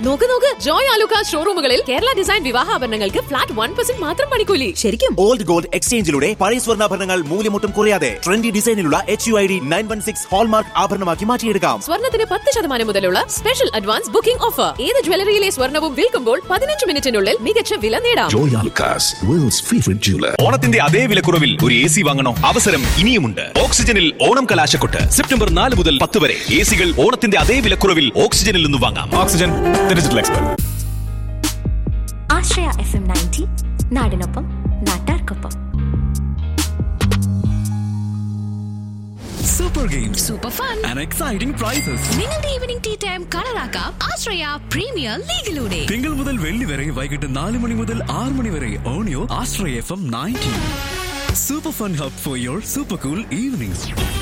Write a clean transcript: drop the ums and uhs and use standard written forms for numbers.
നോക്ക് Joy Alukkas ഷോറൂമുകളിൽ Kerala design വിവാഹാഭരണങ്ങൾക്ക് flat 1% മാത്രം പണിക്കൂലി. ശരിക്കും ഓൾഡ് ഗോൾഡ് എക്സ്ചേഞ്ചിലൂടെ പഴയ സ്വർണ്ണാഭരണങ്ങൾ മൂല്യമൊട്ടും കുറയാതെ ട്രെൻഡി ഡിസൈനിലുള്ള HUID 916 ഹോൾമാർക്ക് ആഭരണമാക്കി മാറ്റിയെടുക്കാം. സ്വർണ്ണത്തിന് 10% മുതലുള്ള സ്പെഷ്യൽ അഡ്വാൻസ് ബുക്കിംഗ് ഓഫർ. ഏത് ജ്വല്ലറിയിലെ സ്വർണ്ണവും വിൽക്കുമ്പോൾ 15 മിനിറ്റിനുള്ളിൽ മികച്ച വില നേടാം. Joy Alukkas, worlds favourite jeweller. ഓണത്തിന്റെ അതേ വിലക്കുറവിൽ ഒരു AC വാങ്ങണോ? അവസരം ഇനിയുമുണ്ട്. ഓക്സിജനിൽ ഓണം കലാശക്കൊട്ട് സെപ്റ്റംബർ 4 മുതൽ 10 വരെ. ACകൾ ഓണത്തിന്റെ അതേ വിലക്കുറവിൽ ഓക്സിജനിൽ നിന്ന് വാങ്ങാം. Oxygen digital expert. ആശ്രയ FM 90 നാടിനൊപ്പം നാട്ടാർക്കൊപ്പം. Super games, super fun and exciting prices. നിങ്ങളുടെ ഈവനിംഗ് ടീ ടൈം കളറാക്കാം ആശ്രയ പ്രീമിയർ ലീഗിലൂടെ. തിങ്കൾ മുതൽ വെള്ളി വരെ വൈകിട്ട് 4 മണി മുതൽ 6 മണി വരെ on your Ashraya FM 90. Super fun hub for your super cool evenings.